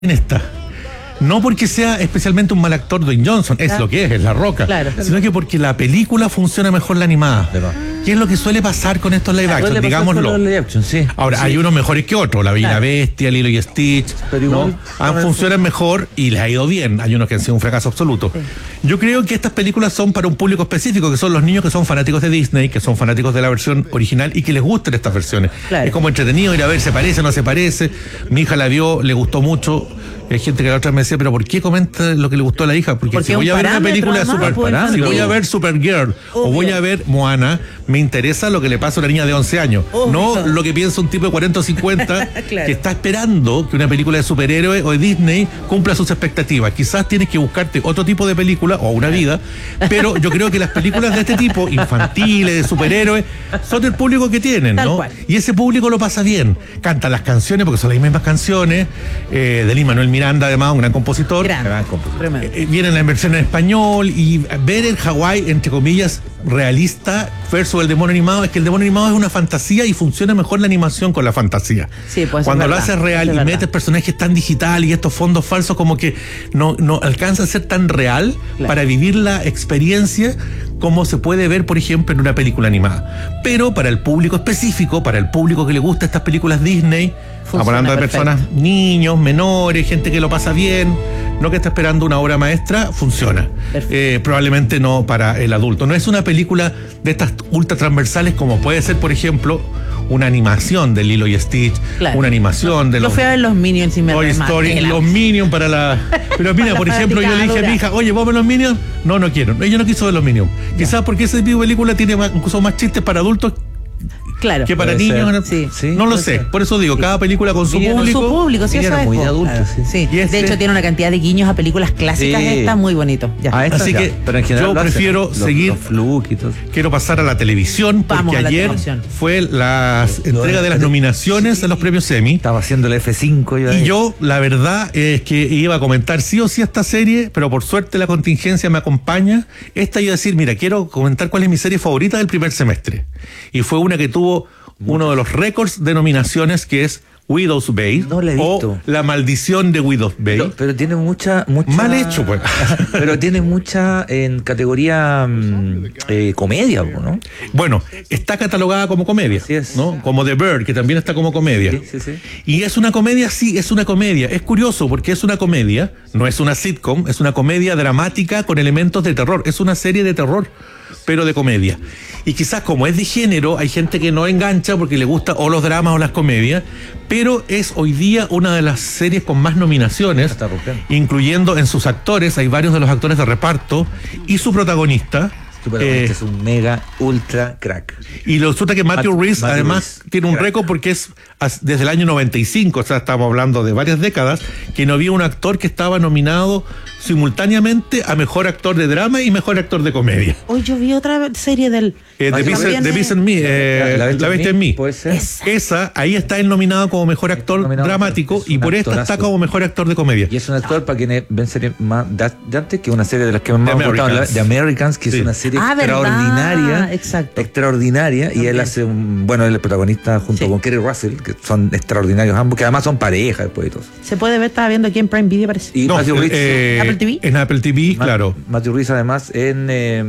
en esta. No porque sea especialmente un mal actor Dwayne Johnson, es lo que es La Roca, sino que porque la película funciona mejor la animada. ¿Qué es lo que suele pasar con estos live action? Digámoslo. Ahora, hay unos mejores que otros, La Bella y la Bestia, Lilo y Stitch, pero igual, funcionan mejor y les ha ido bien. Hay unos que han sido un fracaso absoluto. Yo creo que estas películas son para un público específico, que son los niños que son fanáticos de Disney, que son fanáticos de la versión original y que les gustan estas versiones. Es como entretenido ir a ver, se parece o no se parece. Mi hija la vio, le gustó mucho. Hay gente que la otra me decía, pero ¿por qué comenta lo que le gustó a la hija? Porque si voy a ver una película de Superman, si voy a ver Supergirl o voy a ver Moana, me interesa lo que le pasa a una niña de 11 años, no lo que piensa un tipo de 40 o 50 que está esperando que una película de superhéroes o de Disney cumpla sus expectativas. Quizás tienes que buscarte otro tipo de película o una vida, pero yo creo que las películas de este tipo, infantiles, de superhéroes, son el público que tienen, ¿no? Y ese público lo pasa bien. Cantan las canciones porque son las mismas canciones, de Lin-Manuel Miranda, además, un gran compositor. Vienen en versión en español y ver el Hawái, entre comillas, realista versus el demonio animado, es que el demonio animado es una fantasía y funciona mejor la animación con la fantasía. Sí, pues cuando lo haces real y metes personajes tan digital y estos fondos falsos, como que no alcanza a ser tan real para vivir la experiencia como se puede ver, por ejemplo, en una película animada. Pero para el público específico, para el público que le gusta estas películas Disney, estamos hablando de personas, niños, menores, gente que lo pasa bien, no que está esperando una obra maestra, funciona. Probablemente no para el adulto. No es una película de estas ultra transversales como puede ser, por ejemplo, una animación de Lilo y Stitch, una animación de los... Lo fui a ver los Minions y me Toy Story, los Minions para la... Pero mira, por ejemplo, yo le dije a mi hija, oye, ¿vos ves los Minions? No quiero. Ella no quiso ver los Minions. Quizás porque esa tipo de película tiene incluso más chistes para adultos que para niños. No lo sé. Por eso digo, cada película con su público. Con su público, sí, eso es muy de adultos. Sí. De hecho, tiene una cantidad de guiños a películas clásicas, está muy bonito. Así que yo prefiero seguir. Quiero pasar a la televisión, porque ayer fue la entrega de las nominaciones a los premios Emmy. Estaba haciendo el F5. Y yo, la verdad, es que iba a comentar sí o sí esta serie, pero por suerte la contingencia me acompaña. Esta iba a decir, mira, quiero comentar cuál es mi serie favorita del primer semestre. Y fue una que tuvo uno de los récords de nominaciones, que es Widow's Bay, o La Maldición de Widow's Bay. Pero tiene mucha... Mal hecho, pues. Pero tiene mucha en categoría comedia, ¿no? Bueno, está catalogada como comedia, ¿no? Como The Bird, que también está como comedia. Y es una comedia, sí, es una comedia. Es curioso porque es una comedia, no es una sitcom, es una comedia dramática con elementos de terror. Es una serie de terror, pero de comedia. Y quizás como es de género, hay gente que no engancha porque le gusta o los dramas o las comedias, pero es hoy día una de las series con más nominaciones, incluyendo en sus actores, hay varios de los actores de reparto, y su protagonista. Es un mega ultra crack. Y resulta que Matthew Rhys además tiene un récord porque es desde el año 95, o sea, estamos hablando de varias décadas, que no había un actor que estaba nominado simultáneamente a mejor actor de drama y mejor actor de comedia. Hoy yo vi otra serie del... The Beast and Me, La Bestia en Mí. Esa, ahí está él nominado como mejor actor dramático y por esta está como mejor actor de comedia. Y es un actor, para quienes ven series más de antes, que una serie de las que más me ha gustado, The Americans, que es una serie extraordinaria, y él hace él es el protagonista junto con Kerry Russell, que son extraordinarios ambos, que además son pareja después de todo. Se puede ver, estaba viendo aquí en Prime Video, parece. Y Matthew Rhys, Apple TV. En Apple TV, claro. Matthew Rhys además en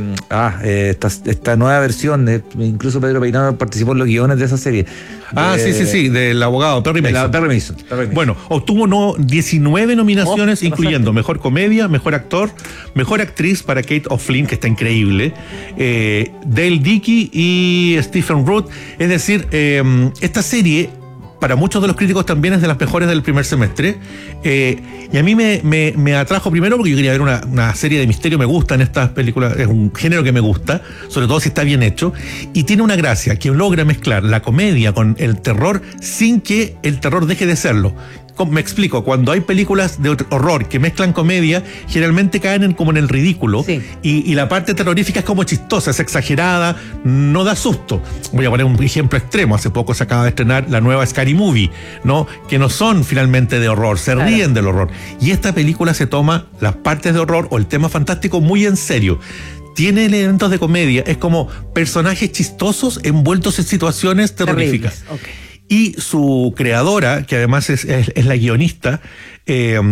esta nueva versión, incluso Pedro Peinado participó en los guiones de esa serie. Sí, del abogado Perry Mason. Bueno, obtuvo 19 nominaciones, incluyendo mejor comedia, mejor actor, mejor actriz para Kate O'Flynn, que está increíble, Dale Dickey y Stephen Root. Es decir, esta serie para muchos de los críticos también es de las mejores del primer semestre, y a mí me atrajo primero porque yo quería ver una serie de misterio. Me gustan estas películas, es un género que me gusta, sobre todo si está bien hecho, y tiene una gracia que logra mezclar la comedia con el terror sin que el terror deje de serlo. Me explico, cuando hay películas de horror que mezclan comedia, generalmente caen como en el ridículo, y la parte terrorífica es como chistosa, es exagerada, no da susto. Voy a poner un ejemplo extremo. Hace poco se acaba de estrenar la nueva Scary Movie, ¿no? Que no son finalmente de horror, se ríen del horror. Y esta película se toma las partes de horror o el tema fantástico muy en serio. Tiene elementos de comedia, es como personajes chistosos envueltos en situaciones terroríficas. y su creadora, que además es la guionista,